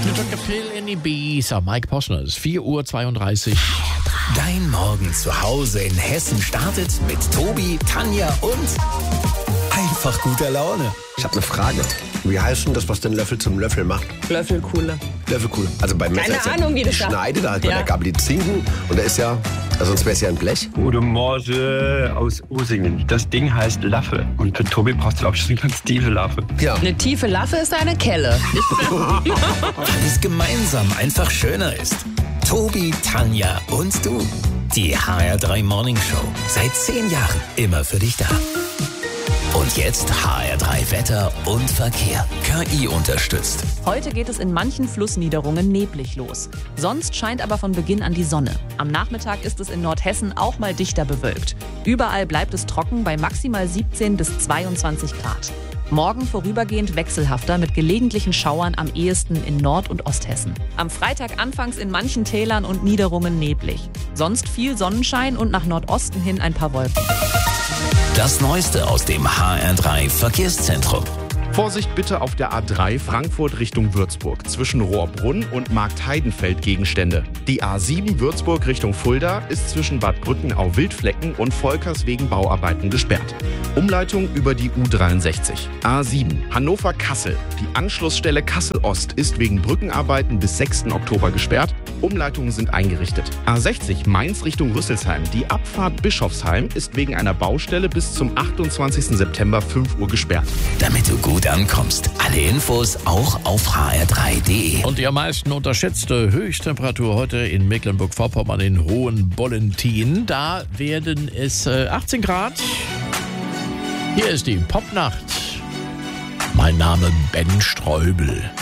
Mit Dr. Phil in Ibiza, Mike Posner, es ist 4:32 Uhr. Dein Morgen zu Hause in Hessen startet mit Tobi, Tanja und einfach guter Laune. Ich habe eine Frage. Wie heißt denn das, was den Löffel zum Löffel macht? Löffelkuhle. Löffelkuhle. Also beim Messer Keine ist ja Ahnung, wie das die da- Schneide, da halt bei Ja. der Gabel die Zinken. Und da ist ja, also sonst wäre es ja ein Blech. Gute Morgen aus Usingen. Das Ding heißt Laffe. Und für Tobi brauchst du, glaube ich, eine ganz tiefe Laffe. Ja. Eine tiefe Laffe ist eine Kelle. Weil es gemeinsam einfach schöner ist. Tobi, Tanja und du. Die HR3 Morning Show. Seit 10 Jahren immer für dich da. Und jetzt HR3 Wetter und Verkehr. KI unterstützt. Heute geht es in manchen Flussniederungen neblig los. Sonst scheint aber von Beginn an die Sonne. Am Nachmittag ist es in Nordhessen auch mal dichter bewölkt. Überall bleibt es trocken bei maximal 17 bis 22 Grad. Morgen vorübergehend wechselhafter mit gelegentlichen Schauern am ehesten in Nord- und Osthessen. Am Freitag anfangs in manchen Tälern und Niederungen neblig. Sonst viel Sonnenschein und nach Nordosten hin ein paar Wolken. Das Neueste aus dem HR3 Verkehrszentrum. Vorsicht bitte auf der A3 Frankfurt Richtung Würzburg. Zwischen Rohrbrunn und Marktheidenfeld Gegenstände. Die A7 Würzburg Richtung Fulda ist zwischen Bad Brückenau-Wildflecken und Volkers wegen Bauarbeiten gesperrt. Umleitung über die U63. A7 Hannover-Kassel. Die Anschlussstelle Kassel-Ost ist wegen Brückenarbeiten bis 6. Oktober gesperrt. Umleitungen sind eingerichtet. A60 Mainz Richtung Rüsselsheim. Die Abfahrt Bischofsheim ist wegen einer Baustelle bis zum 28. September 5 Uhr gesperrt. Damit du gut ankommst. Alle Infos auch auf hr3.de. Und die am meisten unterschätzte Höchsttemperatur heute in Mecklenburg-Vorpommern in Hohenbollentin. Da werden es 18 Grad. Hier ist die Popnacht. Mein Name Ben Streubel.